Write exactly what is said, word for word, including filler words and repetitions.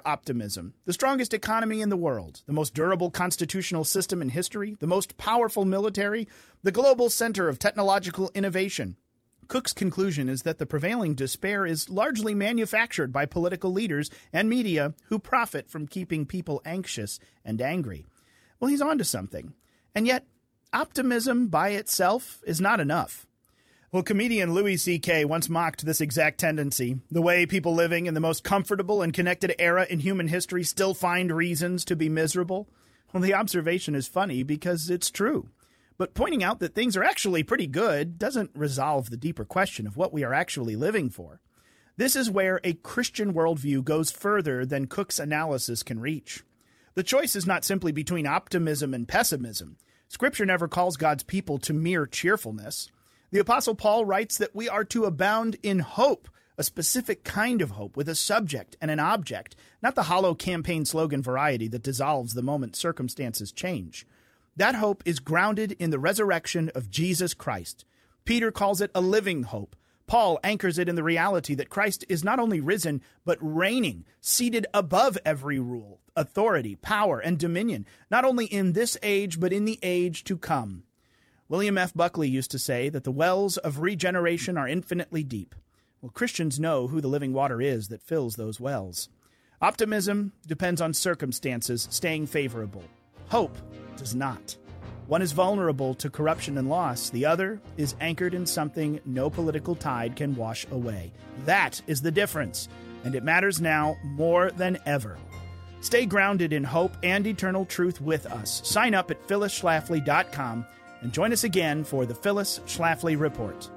optimism. The strongest economy in the world, the most durable constitutional system in history, the most powerful military, the global center of technological innovation. Cook's conclusion is that the prevailing despair is largely manufactured by political leaders and media who profit from keeping people anxious and angry. Well, he's onto something. And yet, optimism by itself is not enough. Well, comedian Louis C K once mocked this exact tendency, the way people living in the most comfortable and connected era in human history still find reasons to be miserable. Well, the observation is funny because it's true. But pointing out that things are actually pretty good doesn't resolve the deeper question of what we are actually living for. This is where a Christian worldview goes further than Cook's analysis can reach. The choice is not simply between optimism and pessimism. Scripture never calls God's people to mere cheerfulness. The Apostle Paul writes that we are to abound in hope, a specific kind of hope with a subject and an object, not the hollow campaign slogan variety that dissolves the moment circumstances change. That hope is grounded in the resurrection of Jesus Christ. Peter calls it a living hope. Paul anchors it in the reality that Christ is not only risen, but reigning, seated above every rule, authority, power, and dominion, not only in this age, but in the age to come. William F. Buckley used to say that the wells of regeneration are infinitely deep. Well, Christians know who the living water is that fills those wells. Optimism depends on circumstances staying favorable. Hope does not. One is vulnerable to corruption and loss. The other is anchored in something no political tide can wash away. That is the difference, and it matters now more than ever. Stay grounded in hope and eternal truth with us. Sign up at phyllis schlafly dot com and join us again for the Phyllis Schlafly Report.